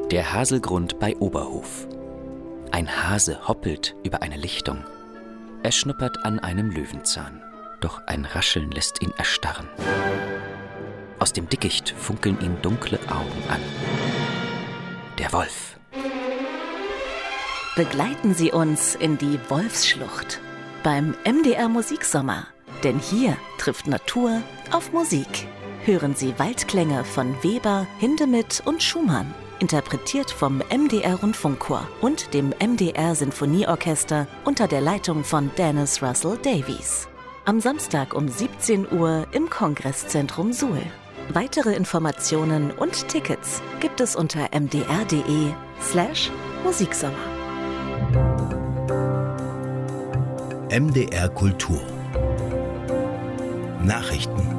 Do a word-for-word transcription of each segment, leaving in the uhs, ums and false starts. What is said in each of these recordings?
Der Haselgrund bei Oberhof. Ein Hase hoppelt über eine Lichtung. Er schnuppert an einem Löwenzahn, doch ein Rascheln lässt ihn erstarren. Aus dem Dickicht funkeln ihn dunkle Augen an. Der Wolf. Begleiten Sie uns in die Wolfsschlucht beim M D R Musiksommer, denn hier trifft Natur auf Musik. Hören Sie Waldklänge von Weber, Hindemith und Schumann, interpretiert vom M D R Rundfunkchor und dem M D R Sinfonieorchester unter der Leitung von Dennis Russell Davies. Am Samstag um siebzehn Uhr im Kongresszentrum Suhl. Weitere Informationen und Tickets gibt es unter m d r punkt d e slash musiksommer. M D R Kultur. Nachrichten.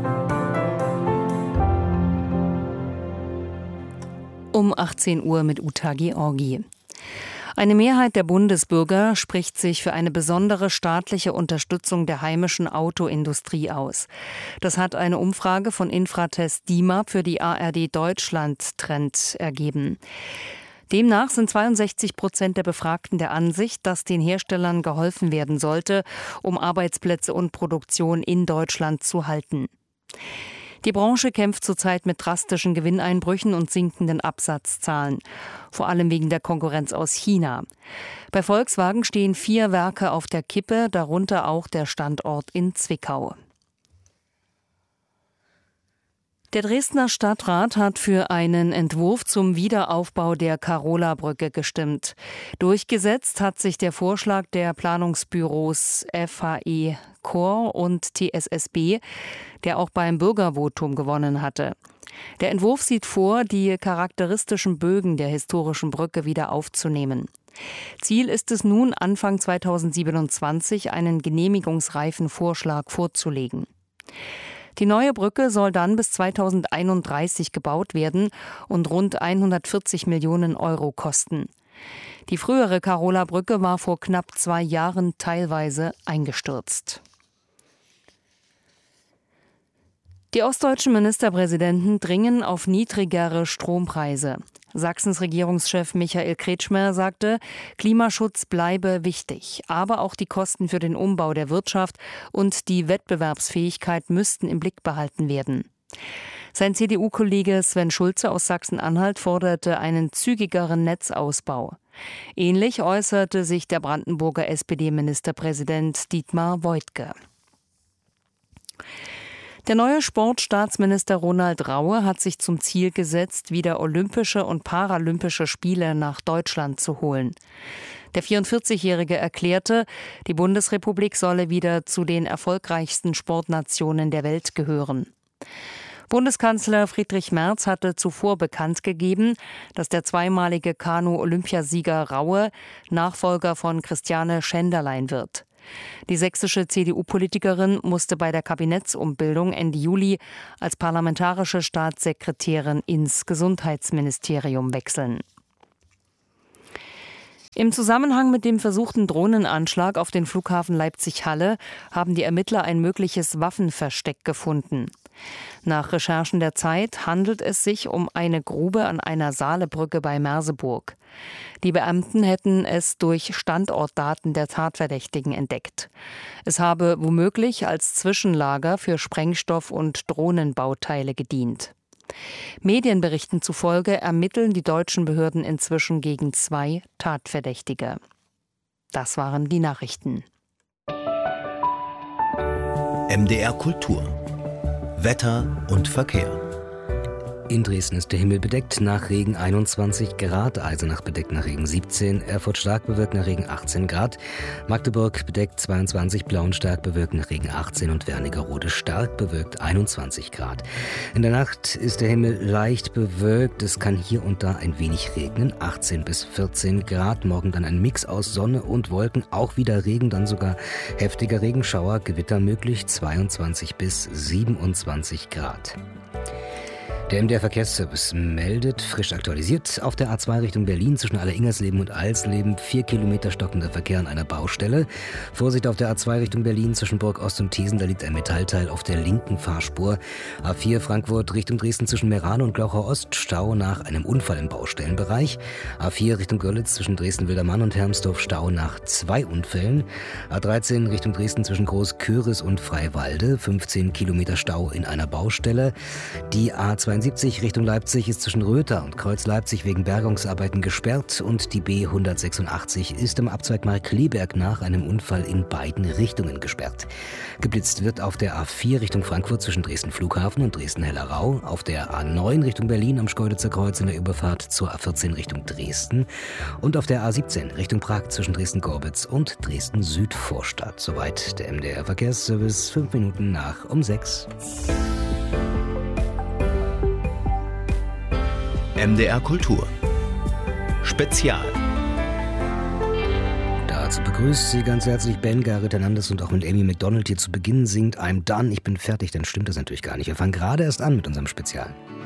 Um achtzehn Uhr mit Uta Georgi. Eine Mehrheit der Bundesbürger spricht sich für eine besondere staatliche Unterstützung der heimischen Autoindustrie aus. Das hat eine Umfrage von Infratest DIMAP für die A R D Deutschland Trend ergeben. Demnach sind zweiundsechzig Prozent der Befragten der Ansicht, dass den Herstellern geholfen werden sollte, um Arbeitsplätze und Produktion in Deutschland zu halten. Die Branche kämpft zurzeit mit drastischen Gewinneinbrüchen und sinkenden Absatzzahlen, vor allem wegen der Konkurrenz aus China. Bei Volkswagen stehen vier Werke auf der Kippe, darunter auch der Standort in Zwickau. Der Dresdner Stadtrat hat für einen Entwurf zum Wiederaufbau der Karola-Brücke gestimmt. Durchgesetzt hat sich der Vorschlag der Planungsbüros F H E Corps und T S S B, der auch beim Bürgervotum gewonnen hatte. Der Entwurf sieht vor, die charakteristischen Bögen der historischen Brücke wieder aufzunehmen. Ziel ist es nun, Anfang zweitausendsiebenundzwanzig einen genehmigungsreifen Vorschlag vorzulegen. Die neue Brücke soll dann bis zweitausendeinunddreißig gebaut werden und rund hundertvierzig Millionen Euro kosten. Die frühere Karola-Brücke war vor knapp zwei Jahren teilweise eingestürzt. Die ostdeutschen Ministerpräsidenten dringen auf niedrigere Strompreise. Sachsens Regierungschef Michael Kretschmer sagte, Klimaschutz bleibe wichtig, aber auch die Kosten für den Umbau der Wirtschaft und die Wettbewerbsfähigkeit müssten im Blick behalten werden. Sein C D U-Kollege Sven Schulze aus Sachsen-Anhalt forderte einen zügigeren Netzausbau. Ähnlich äußerte sich der Brandenburger S P D-Ministerpräsident Dietmar Woidke. Der neue Sportstaatsminister Ronald Raue hat sich zum Ziel gesetzt, wieder Olympische und Paralympische Spiele nach Deutschland zu holen. Der vierundvierzigjährige erklärte, die Bundesrepublik solle wieder zu den erfolgreichsten Sportnationen der Welt gehören. Bundeskanzler Friedrich Merz hatte zuvor bekannt gegeben, dass der zweimalige Kanu-Olympiasieger Raue Nachfolger von Christiane Schenderlein wird. Die sächsische C D U-Politikerin musste bei der Kabinettsumbildung Ende Juli als parlamentarische Staatssekretärin ins Gesundheitsministerium wechseln. Im Zusammenhang mit dem versuchten Drohnenanschlag auf den Flughafen Leipzig-Halle haben die Ermittler ein mögliches Waffenversteck gefunden. Nach Recherchen der Zeit handelt es sich um eine Grube an einer Saalebrücke bei Merseburg. Die Beamten hätten es durch Standortdaten der Tatverdächtigen entdeckt. Es habe womöglich als Zwischenlager für Sprengstoff- und Drohnenbauteile gedient. Medienberichten zufolge ermitteln die deutschen Behörden inzwischen gegen zwei Tatverdächtige. Das waren die Nachrichten. M D R Kultur. Wetter und Verkehr. In Dresden ist der Himmel bedeckt, nach Regen einundzwanzig Grad, Eisenach bedeckt nach Regen siebzehn, Erfurt stark bewölkt nach Regen achtzehn Grad, Magdeburg bedeckt zweiundzwanzig, Plauen stark bewölkt nach Regen achtzehn und Wernigerode stark bewölkt einundzwanzig Grad. In der Nacht ist der Himmel leicht bewölkt, es kann hier und da ein wenig regnen, achtzehn bis vierzehn Grad, morgen dann ein Mix aus Sonne und Wolken, auch wieder Regen, dann sogar heftiger Regenschauer, Gewitter möglich, zweiundzwanzig bis siebenundzwanzig Grad. Der M D R-Verkehrsservice meldet, frisch aktualisiert, auf der A zwei Richtung Berlin zwischen Aller-Ingersleben und Alsleben vier Kilometer stockender Verkehr an einer Baustelle. Vorsicht auf der A zwei Richtung Berlin zwischen Burg Ost und Thesen, da liegt ein Metallteil auf der linken Fahrspur. A vier Frankfurt Richtung Dresden zwischen Meran und Glauchau Ost, Stau nach einem Unfall im Baustellenbereich. A vier Richtung Görlitz zwischen Dresden-Wildermann und Hermsdorf, Stau nach zwei Unfällen. A dreizehn Richtung Dresden zwischen Groß-Köris und Freiwalde, fünfzehn Kilometer Stau in einer Baustelle. Die A zweiundsiebzig Richtung Leipzig ist zwischen Röther und Kreuz Leipzig wegen Bergungsarbeiten gesperrt und die B hundertsechsundachtzig ist im Abzweig Markkleeberg nach einem Unfall in beiden Richtungen gesperrt. Geblitzt wird auf der A vier Richtung Frankfurt zwischen Dresden Flughafen und Dresden-Hellerau, auf der A neun Richtung Berlin am Schkeuditzer Kreuz in der Überfahrt zur A vierzehn Richtung Dresden und auf der A siebzehn Richtung Prag zwischen Dresden-Gorbitz und Dresden-Südvorstadt. Soweit der M D R-Verkehrsservice, fünf Minuten nach um sechs. M D R Kultur Spezial. Dazu begrüßt sie ganz herzlich Ben Garrett Hernandez und auch mit Amy McDonald hier zu Beginn singt I'm Done, ich bin fertig, dann stimmt das natürlich gar nicht. Wir fangen gerade erst an mit unserem Spezial.